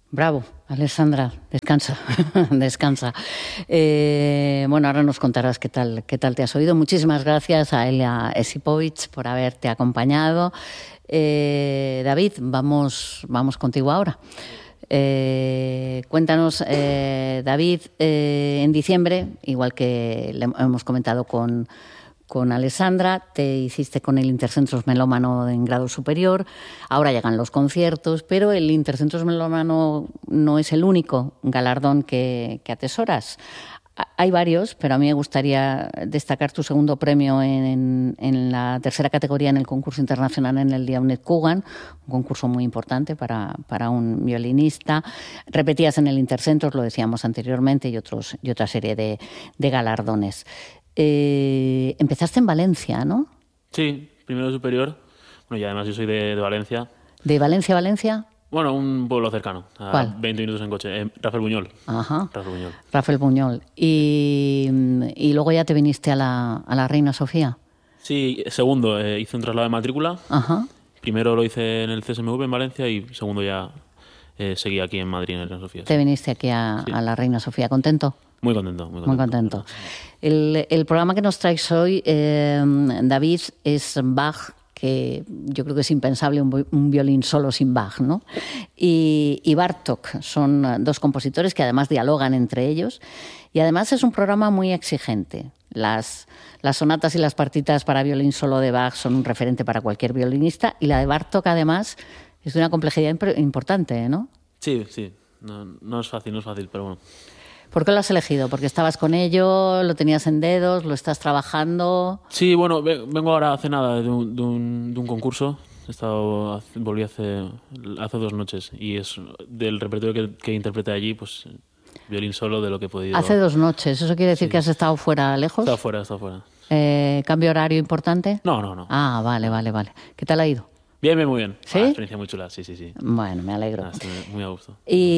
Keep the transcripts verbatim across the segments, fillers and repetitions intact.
Bravo, Alessandra, descansa, descansa. Eh, bueno, ahora nos contarás qué tal, qué tal te has oído. Muchísimas gracias a Elia Esipovich por haberte acompañado. Eh, David, vamos, vamos contigo ahora. Eh, cuéntanos, eh, David, eh, en diciembre, igual que le hemos comentado con... Con Alessandra, te hiciste con el Intercentros Melómano en grado superior, ahora llegan los conciertos, pero el Intercentros Melómano no es el único galardón que, que atesoras. Hay varios, pero a mí me gustaría destacar tu segundo premio en, en la tercera categoría en el concurso internacional en el Jaumet Kugan, un concurso muy importante para, para un violinista. Repetías en el Intercentros, lo decíamos anteriormente, y, otros, y otra serie de, de galardones. Eh, empezaste en Valencia, ¿no? Sí, primero superior. Bueno, y además yo soy de, de Valencia. ¿De Valencia a Valencia? Bueno, un pueblo cercano, a ¿Cuál? veinte minutos en coche. Eh, Rafael Buñol. Ajá. Rafael Buñol. Rafael Buñol. Y, y luego ya te viniste a la, a la Reina Sofía. Sí, segundo, eh, hice un traslado de matrícula. Ajá. Primero lo hice en el C S M V en Valencia y segundo ya eh, seguí aquí en Madrid, en la Reina Sofía. Te sí. viniste aquí a, Sí. a la Reina Sofía. ¿Contento? Muy contento, muy contento. Muy contento. El, el programa que nos traes hoy, eh, David, es Bach, que yo creo que es impensable un, un violín solo sin Bach, ¿no? Y, y Bartók, son dos compositores que además dialogan entre ellos, y además es un programa muy exigente. Las, las sonatas y las partitas para violín solo de Bach son un referente para cualquier violinista, y la de Bartók además es de una complejidad imp- importante, ¿no? Sí, sí. No, no es fácil, no es fácil, pero bueno. ¿Por qué lo has elegido? ¿Porque estabas con ello, lo tenías en dedos, lo estás trabajando? Sí, bueno, ve- vengo ahora hace nada de un, de un, de un concurso. He estado, hace- volví hace, hace dos noches y es del repertorio que, que interpreté allí, pues violín solo de lo que he podido. Hace dos noches, ¿eso quiere decir Sí. que has estado fuera lejos? Está fuera, está fuera. Eh, ¿Cambio horario importante? No, no, no. Ah, vale, vale, vale. ¿Qué tal ha ido? Bien, bien, muy bien. ¿Sí? Ah, experiencia muy chula, sí, sí, sí. Bueno, me alegro. Ah, estoy muy a gusto.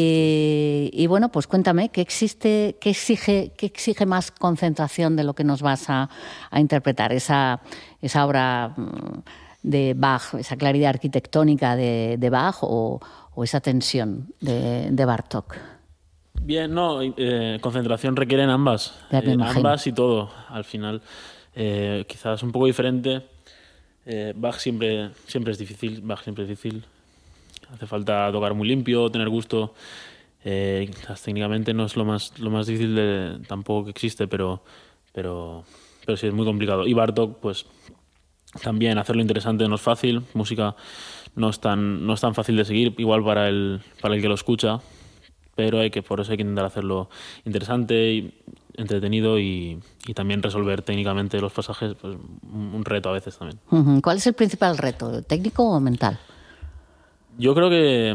Y, y bueno, pues cuéntame, ¿qué existe, qué exige, qué exige más concentración de lo que nos vas a, a interpretar? Esa, esa obra mm, de Bach, esa claridad arquitectónica de, de Bach o, o esa tensión de, de Bartók. Bien, no, eh, concentración requieren ambas. Ya me Eh, imagino. ambas y todo, al final. Eh, quizás un poco diferente. Eh, Bach siempre, siempre es difícil, Bach siempre es difícil. Hace falta tocar muy limpio, tener gusto. Eh, quizás técnicamente no es lo más, lo más difícil de, tampoco que existe, pero, pero, pero sí es muy complicado. Y Bartók, pues también hacerlo interesante no es fácil. Música no es tan, no es tan fácil de seguir, igual para el, para el que lo escucha, pero hay que, por eso hay que intentar hacerlo interesante y entretenido y, y también resolver técnicamente los pasajes, pues un, un reto a veces también. Ujú. ¿Cuál es el principal reto, técnico o mental? Yo creo que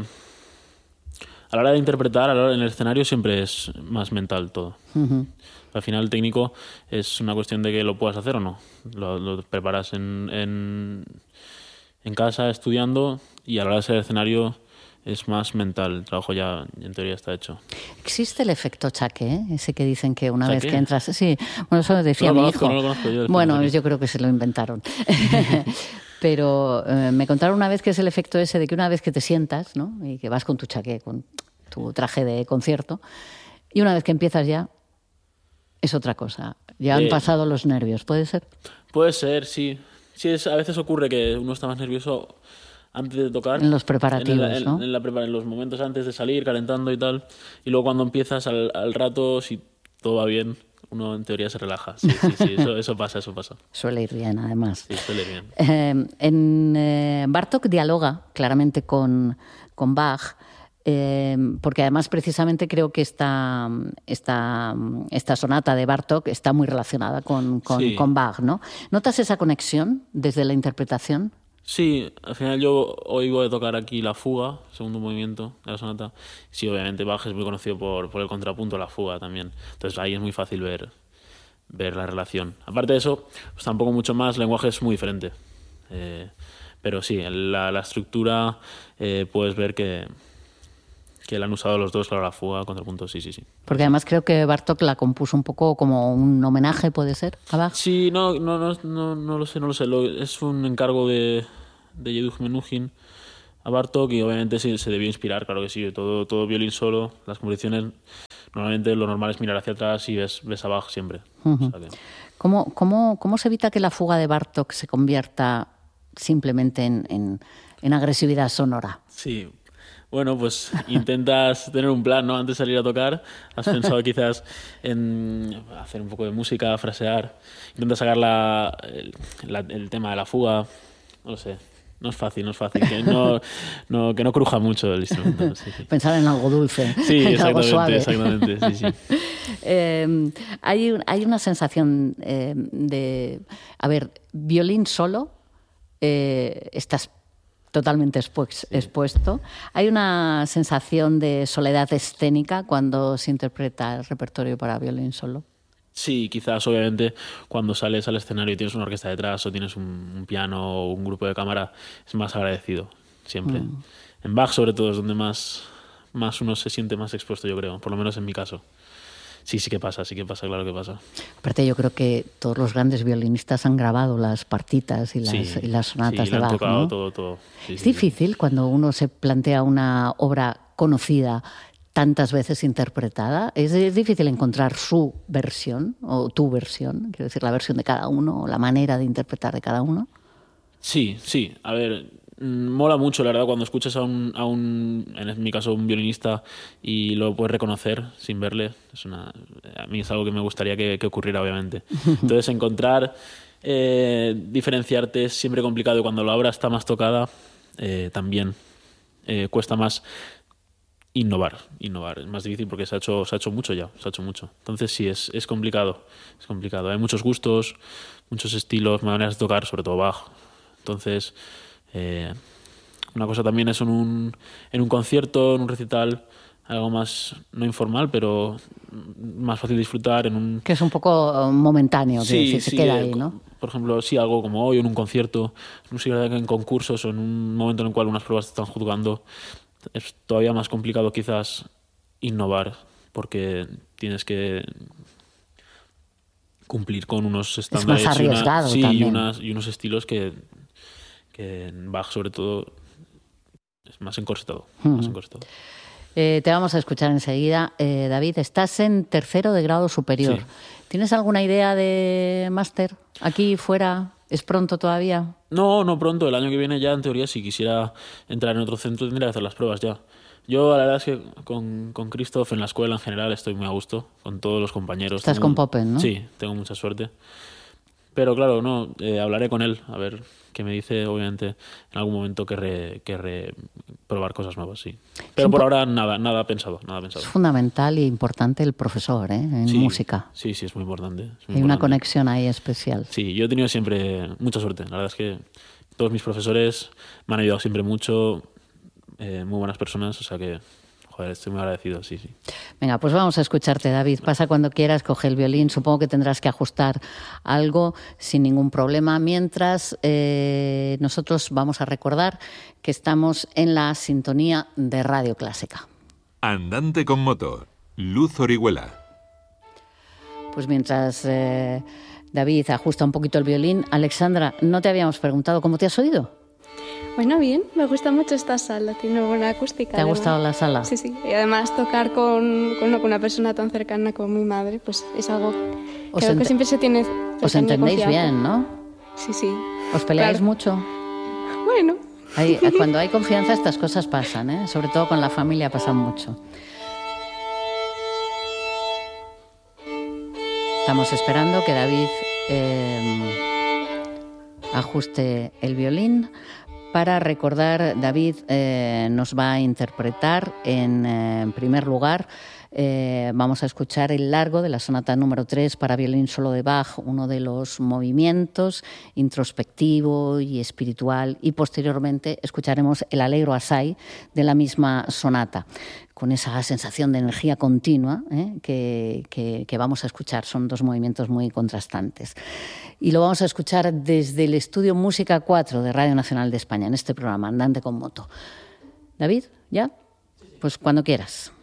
a la hora de interpretar, a la hora en el escenario siempre es más mental todo. Uh-huh. Al final el técnico es una cuestión de que lo puedas hacer o no. Lo, lo preparas en, en, en casa estudiando y a la hora de ser el escenario es más mental. El trabajo ya en teoría está hecho. Existe el efecto chaque, ¿eh? Ese que dicen que una ¿Chaque? vez que entras... Sí, bueno, eso decía No lo mi conozco, hijo. no lo conozco yo, el Bueno, efecto chaque. yo creo que se lo inventaron. Pero eh, me contaron una vez que es el efecto ese de que una vez que te sientas, ¿no? Y que vas con tu chaqué, con tu traje de concierto, y una vez que empiezas ya, es otra cosa. Ya han Eh, pasado los nervios, ¿puede ser? Puede ser, sí. Sí, es, a veces ocurre que uno está más nervioso antes de tocar. En los preparativos, en, la- en- ¿no? en la prepara- en los momentos antes de salir, calentando y tal. Y luego cuando empiezas al, al rato, si todo va bien, uno en teoría se relaja. Sí, sí, sí, eso, eso pasa, eso pasa. Suele ir bien, además. Sí, suele ir bien. Eh, en eh, Bartók dialoga claramente con, con Bach, eh, porque además precisamente creo que esta, esta, esta sonata de Bartók está muy relacionada con, con, Sí. con Bach, ¿no? ¿Notas esa conexión desde la interpretación? Sí, al final yo hoy voy a tocar aquí la fuga, segundo movimiento de la sonata. Sí, obviamente Bach es muy conocido por, por el contrapunto, la fuga también. Entonces ahí es muy fácil ver, ver la relación. Aparte de eso, pues tampoco mucho más, el lenguaje es muy diferente. Eh, pero sí, la, la estructura eh, puedes ver que, que la han usado los dos, claro, la fuga, contrapunto, sí, sí, sí. Porque además creo que Bartók la compuso un poco como un homenaje, ¿puede ser, a Bach? Sí, no, no, no, no, no lo sé, no lo sé. Lo- es un encargo de, de Yehudit Menuhin a Bartók y obviamente sí, se debió inspirar, claro que sí, todo, todo violín solo, las composiciones, normalmente lo normal es mirar hacia atrás y ves, ves a Bach siempre. Uh-huh. O sea que... ¿Cómo, cómo, ¿Cómo se evita que la fuga de Bartók se convierta simplemente en, en, en agresividad sonora? Sí, bueno, pues intentas tener un plan, ¿no? Antes de salir a tocar, has pensado quizás en hacer un poco de música, frasear, intentas sacar la, el, la, el tema de la fuga, no lo sé. No es fácil, no es fácil. Que no, no, que no cruja mucho el instrumento. Sí, sí. Pensar en algo dulce, sí, en algo suave. Exactamente, sí, sí. eh, hay, hay una sensación eh, de... A ver, violín solo, eh, estás totalmente expu- expuesto. Hay una sensación de soledad escénica cuando se interpreta el repertorio para violín solo. Sí, quizás obviamente cuando sales al escenario y tienes una orquesta detrás o tienes un, un piano o un grupo de cámara es más agradecido, siempre. Mm. En Bach sobre todo es donde más, más uno se siente más expuesto, yo creo, por lo menos en mi caso. Sí, sí que pasa, sí que pasa, claro que pasa. Aparte yo creo que todos los grandes violinistas han grabado las partitas y las, sí, y las sonatas sí, de Bach, han tocado ¿no? todo, todo. Sí, es sí, difícil sí. Cuando uno se plantea una obra conocida tantas veces interpretada, ¿es difícil encontrar su versión o tu versión? Quiero decir, la versión de cada uno o la manera de interpretar de cada uno. Sí, sí. A ver, mola mucho, la verdad, cuando escuchas a un, a un en mi caso, un violinista y lo puedes reconocer sin verle. Es una, a mí es algo que me gustaría que, que ocurriera, obviamente. Entonces, encontrar, eh, diferenciarte es siempre complicado y cuando la obra está más tocada, eh, también eh, cuesta más innovar, innovar. Es más difícil porque se ha hecho, se ha hecho mucho ya, se ha hecho mucho. Entonces sí, es, es complicado, es complicado. Hay muchos gustos, muchos estilos, maneras de tocar, sobre todo Bach. Entonces, eh, una cosa también es en un, en un concierto, en un recital, algo más, no informal, pero más fácil de disfrutar en un... Que es un poco momentáneo, sí, decir, sí, se queda eh, ahí, ¿no? Por ejemplo, sí, algo como hoy, en un concierto, no sé, en concursos o en un momento en el cual unas pruebas te están juzgando, es todavía más complicado quizás innovar porque tienes que cumplir con unos estándares es más arriesgado y, una, sí, y, unas, y unos estilos que, que en Bach sobre todo es más encorsetado. Uh-huh. Más encorsetado. Eh, te vamos a escuchar enseguida. Eh, David, estás en tercero de grado superior. Sí. ¿Tienes alguna idea de máster aquí, fuera? ¿Es pronto todavía? No, no pronto. El año que viene ya, en teoría, si quisiera entrar en otro centro, tendría que hacer las pruebas ya. Yo, la verdad es que con, con Christoph, en la escuela en general, estoy muy a gusto, con todos los compañeros. Estás tengo, con Poppen, ¿no? Sí, tengo mucha suerte. Pero claro, no, eh, hablaré con él, a ver qué me dice. Obviamente, en algún momento querré, querré probar cosas nuevas, sí. Pero por ahora nada, nada pensado, nada pensado. Es fundamental e importante el profesor, ¿eh? En sí, música. Sí, sí, es muy importante. Es muy Hay importante. una conexión ahí especial. Sí, yo he tenido siempre mucha suerte. La verdad es que todos mis profesores me han ayudado siempre mucho, eh, muy buenas personas, o sea que... Joder, estoy muy agradecido, sí, sí. Venga, pues vamos a escucharte, David. Pasa cuando quieras, coge el violín. Supongo que tendrás que ajustar algo sin ningún problema. Mientras, eh, nosotros vamos a recordar que estamos en la sintonía de Radio Clásica. Andante con moto, Luz Orihuela. Pues mientras eh, David ajusta un poquito el violín, Alexandra, no te habíamos preguntado cómo te has oído. Bueno, bien, me gusta mucho esta sala, tiene buena acústica. ¿Te ha además. gustado la sala? Sí, sí, y además tocar con, con, con una persona tan cercana como mi madre, pues es algo que creo que siempre se tiene. Os entendéis bien, ¿no? Sí, sí. ¿Os peleáis claro. mucho? Bueno. Hay, cuando hay confianza estas cosas pasan, ¿eh? Sobre todo con la familia pasan mucho. Estamos esperando que David eh, ajuste el violín. Para recordar, David eh, nos va a interpretar en, eh, en primer lugar, eh, vamos a escuchar el largo de la sonata número tres para violín solo de Bach, uno de los movimientos introspectivo y espiritual, y posteriormente escucharemos el Allegro assai de la misma sonata, con esa sensación de energía continua ¿eh? que, que, que vamos a escuchar. Son dos movimientos muy contrastantes. Y lo vamos a escuchar desde el estudio Música cuatro de Radio Nacional de España, en este programa, Andante con Moto. David, ¿ya? Pues cuando quieras.